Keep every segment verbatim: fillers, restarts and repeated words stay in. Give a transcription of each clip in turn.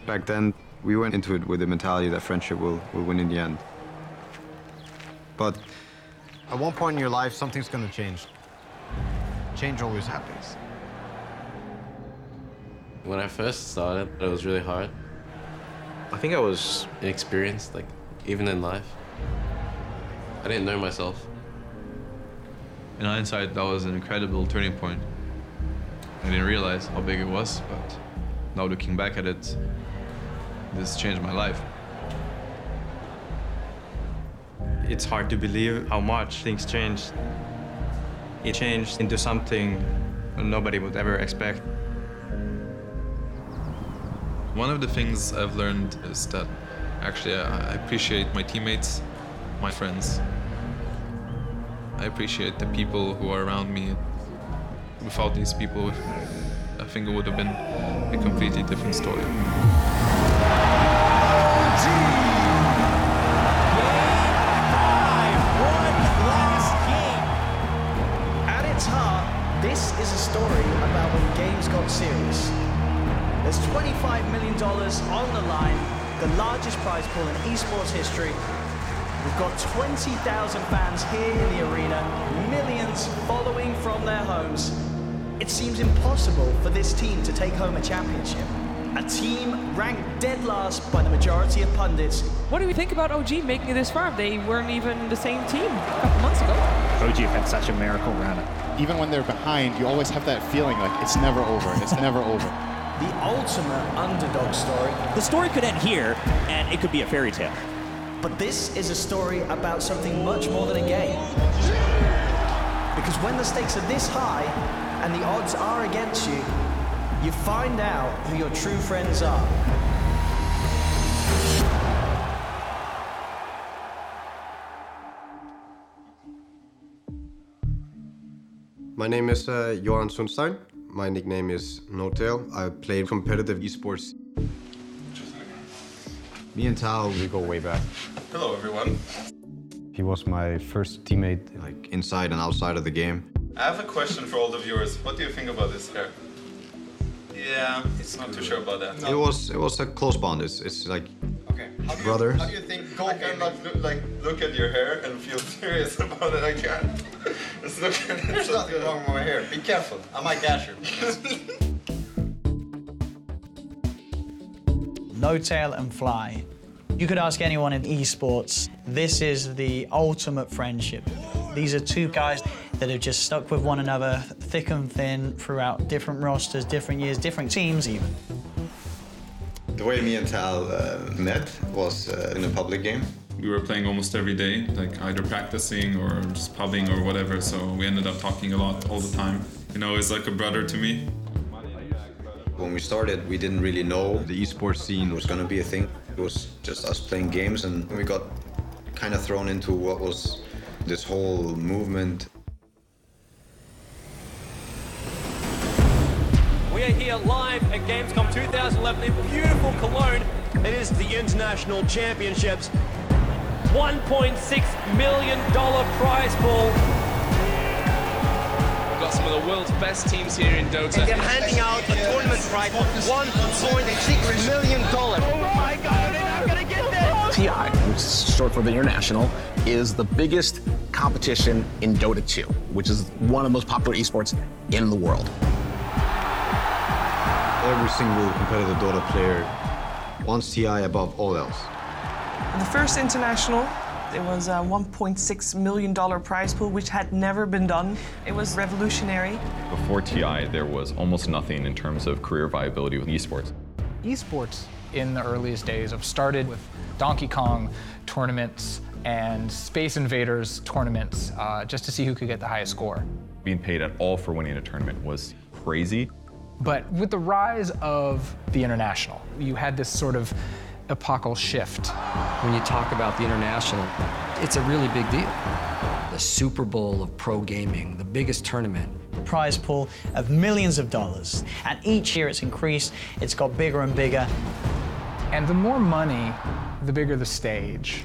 Back then, we went into it with the mentality that friendship will, will win in the end. But at one point in your life, something's gonna change. Change always happens. When I first started, it was really hard. I think I was inexperienced, like, even in life. I didn't know myself. In hindsight, that was an incredible turning point. I didn't realize how big it was, but now looking back at it, this changed my life. It's hard to believe how much things changed. It changed into something nobody would ever expect. One of the things I've learned is that actually I appreciate my teammates, my friends. I appreciate the people who are around me. Without these people, I think it would have been a completely different story. At its heart, this is a story about when games got serious. There's twenty-five million dollars on the line, the largest prize pool in esports history. We've got twenty thousand fans here in the arena, millions following from their homes. It seems impossible for this team to take home a championship. A team ranked dead last by the majority of pundits. What do we think about O G making it this far? They weren't even the same team a couple months ago. O G have had such a miracle run. Even when they're behind, you always have that feeling like it's never over, it's never over. The ultimate underdog story. The story could end here, and it could be a fairy tale. But this is a story about something much more than a game. Because when the stakes are this high, and the odds are against you, you find out who your true friends are. my name is uh, Johan Sundstein. My nickname is No-Tail. I played competitive esports. Me and Tao, we go way back. Hello, everyone. He was my first teammate, like inside and outside of the game. I have a question for all the viewers. What do you think about this hair? Yeah, it's not too sure about that. No. It was it was a close bond. It's it's like okay. How do you, brothers. How do you think? I can like look, like look at your hair and feel serious about it. I can't. Just look at it. There's nothing wrong with my hair. Be careful. I might gash you. No-Tail and Fly. You could ask anyone in esports, this is the ultimate friendship. These are two guys that have just stuck with one another thick and thin throughout different rosters, different years, different teams even. The way me and Tal uh, met was uh, in a public game. We were playing almost every day, like either practicing or just pubbing or whatever, so we ended up talking a lot all the time. You know, he's like a brother to me. When we started, we didn't really know the esports scene was gonna be a thing. It was just us playing games, and we got kind of thrown into what was this whole movement. We are here live at Gamescom two thousand eleven in beautiful Cologne. It is the International Championships. one point six million dollars prize pool. We've got some of the world's best teams here in Dota. And they're handing out a tournament prize of one point six million dollars. Oh my God, they're not gonna get this! T I, which is short for the International, is the biggest competition in Dota two, which is one of the most popular esports in the world. Every single competitive Dota player wants T I above all else. The first international, it was a one point six million dollars prize pool, which had never been done. It was revolutionary. Before T I, there was almost nothing in terms of career viability with esports. Esports in the earliest days have started with Donkey Kong tournaments and Space Invaders tournaments, uh, just to see who could get the highest score. Being paid at all for winning a tournament was crazy. But with the rise of the International, you had this sort of epochal shift. When you talk about the International, it's a really big deal. The Super Bowl of pro gaming, the biggest tournament. Prize pool of millions of dollars. And each year it's increased, it's got bigger and bigger. And the more money, the bigger the stage.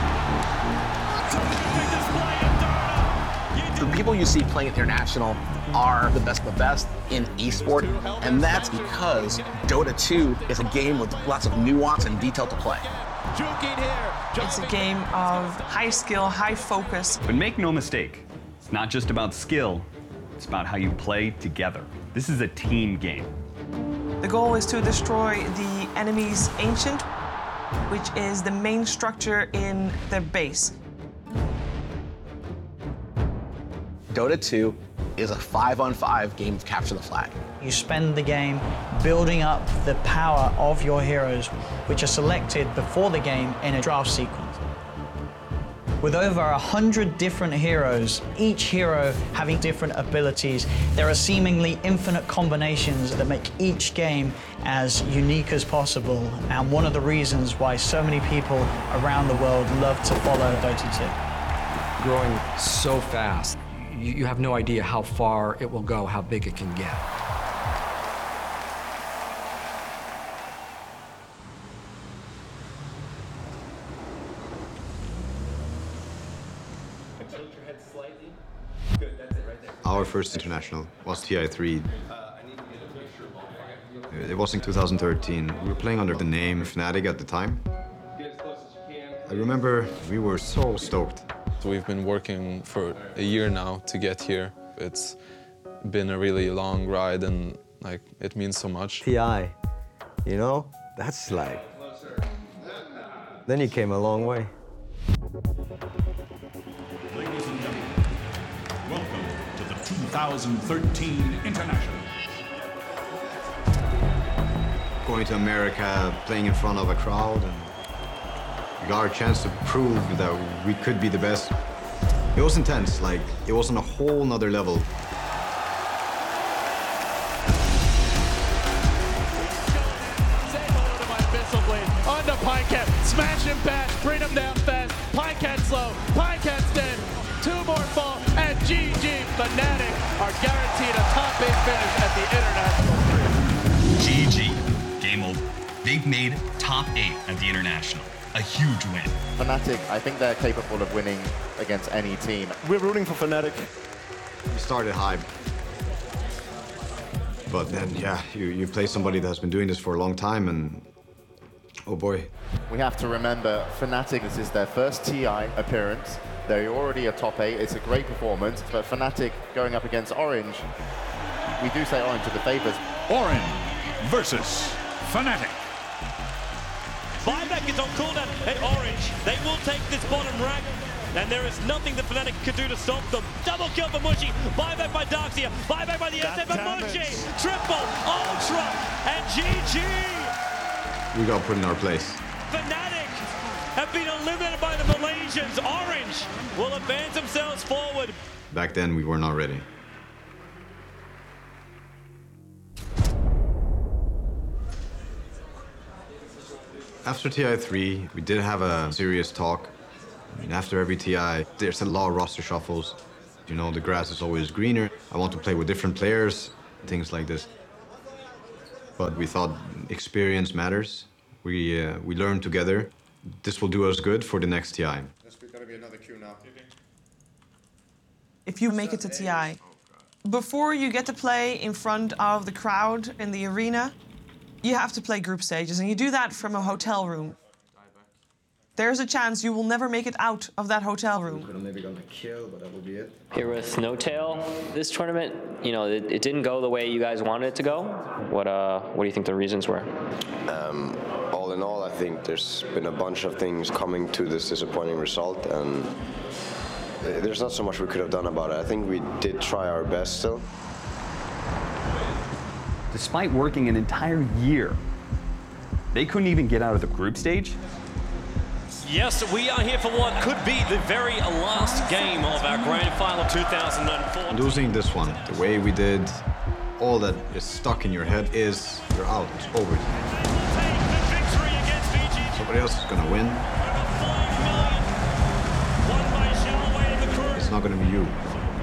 The people you see playing at the International are the best of the best in esport, and that's because Dota two is a game with lots of nuance and detail to play. It's a game of high skill, high focus. But make no mistake, it's not just about skill, it's about how you play together. This is a team game. The goal is to destroy the enemy's ancient, which is the main structure in their base. Dota two is a five-on-five game of capture the flag. You spend the game building up the power of your heroes, which are selected before the game in a draft sequence. With over a hundred different heroes, each hero having different abilities, there are seemingly infinite combinations that make each game as unique as possible, and one of the reasons why so many people around the world love to follow Dota two. Growing so fast, you, you have no idea how far it will go, how big it can get. Our first international was T I three. It was in two thousand thirteen. We were playing under the name Fnatic at the time. I remember we were so stoked. We've been working for a year now to get here. It's been a really long ride and like it means so much. T I, you know, that's like, then you came a long way. Ladies and gentlemen, welcome to the two thousand thirteen International. Going to America, playing in front of a crowd, and we got our chance to prove that we could be the best. It was intense, like, it was on a whole nother level. On to Pinecat, smash and bash, bring him down fast. Pinecat's low, Pinecat's dead. Two more fall, and G G Fnatic are guaranteed a top eight finish at the International. G G, game over. They've made top eight at the International. A huge win. Fnatic, I think they're capable of winning against any team. We're rooting for Fnatic. We started high. But then, yeah, you, you play somebody that's been doing this for a long time, and oh boy. We have to remember, Fnatic, this is their first T I appearance. They're already a top eight. It's a great performance, but Fnatic going up against Orange, we do say Orange are the favorites. Orange versus Fnatic. Buyback is on cooldown at Orange. They will take this bottom rank, and there is nothing that Fnatic can do to stop them. Double kill for Mushy. Buyback by Darkseer. Buyback by the S F and Mushy. Triple, Ultra, and G G. We got put in our place. Fnatic have been eliminated by the Malaysians. Orange will advance themselves forward. Back then, we were not ready. After T I three, we did have a serious talk. I mean, after every T I, there's a lot of roster shuffles. You know, the grass is always greener. I want to play with different players, things like this. But we thought experience matters. We, uh, we learned together. This will do us good for the next T I. There's gonna be another queue now. If you make it to T I, before you get to play in front of the crowd in the arena, you have to play group stages, and you do that from a hotel room. There's a chance you will never make it out of that hotel room. We're maybe gonna kill, but that will be it. Here with Snowtail, this tournament, you know, it, it didn't go the way you guys wanted it to go. What, uh, what do you think the reasons were? Um, all in all, I think there's been a bunch of things coming to this disappointing result, and there's not so much we could have done about it. I think we did try our best still. Despite working an entire year, they couldn't even get out of the group stage. Yes, we are here for what could be the very last game of our Grand Final two thousand four. Losing this one, the way we did, all that is stuck in your head is you're out, it's over. Somebody else is gonna win. It's not gonna be you.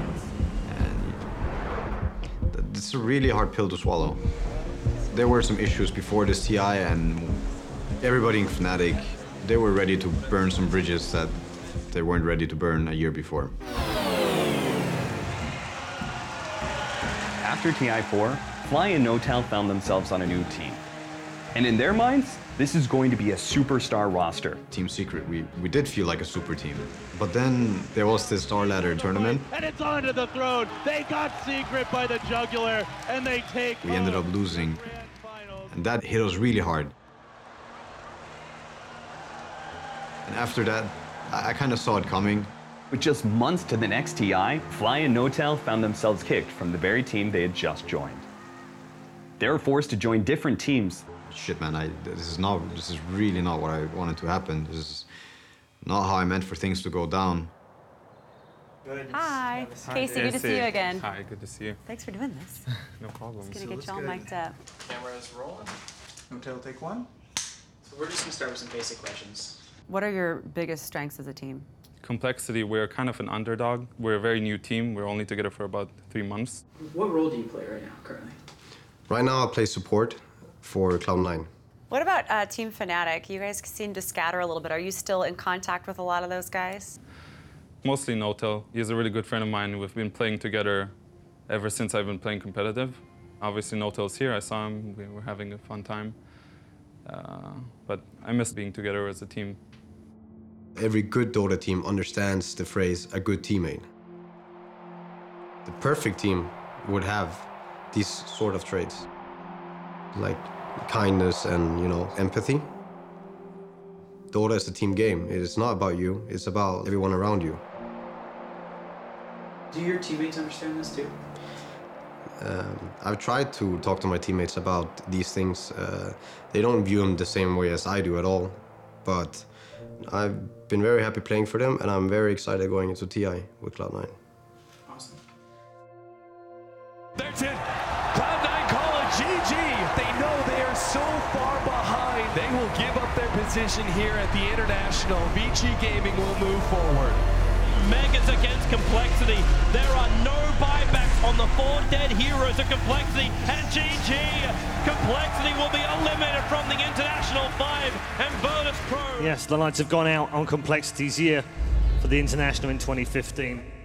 And it's a really hard pill to swallow. There were some issues before this T I, and everybody in Fnatic, they were ready to burn some bridges that they weren't ready to burn a year before. After T I four, Fly and Notel found themselves on a new team. And in their minds, this is going to be a superstar roster. Team Secret, we, we did feel like a super team. But then there was this Star Ladder tournament. And it's onto the throne. They got Secret by the jugular, and they take. We ended up losing, and that hit us really hard. And after that, I, I kind of saw it coming. With just months to the next T I, Fly and Notel found themselves kicked from the very team they had just joined. They were forced to join different teams. Shit, man, I, this is not, this is really not what I wanted to happen. This is not how I meant for things to go down. Hi, Casey, good to see you again. Hi, good to see you. Thanks for doing this. No problem. It's gonna get you all mic'd up. Cameras rolling. Notel, take one. So we're just gonna start with some basic questions. What are your biggest strengths as a team? Complexity, we're kind of an underdog. We're a very new team. We're only together for about three months. What role do you play right now, currently? Right now, I play support for Cloud nine. What about uh, Team Fnatic? You guys seem to scatter a little bit. Are you still in contact with a lot of those guys? Mostly Notel. He's a really good friend of mine. We've been playing together ever since I've been playing competitive. Obviously, Notel's here. I saw him. We were having a fun time. Uh, but I miss being together as a team. Every good Dota team understands the phrase, a good teammate. The perfect team would have these sort of traits, like kindness and, you know, empathy. Dota is a team game. It is not about you, it's about everyone around you. Do your teammates understand this too? Um, I've tried to talk to my teammates about these things. Uh, they don't view them the same way as I do at all, but I've been very happy playing for them, and I'm very excited going into T I with Cloud nine. Awesome. That's it. Cloud nine call it G G. They know they are so far behind. They will give up their position here at the International. V G Gaming will move forward. Megas against Complexity. There are no buybacks on the four dead heroes of Complexity, and G G. Complexity will be eliminated from the International five, and Virtus Pro. Yes, the lights have gone out on Complexity's year for the International in twenty fifteen.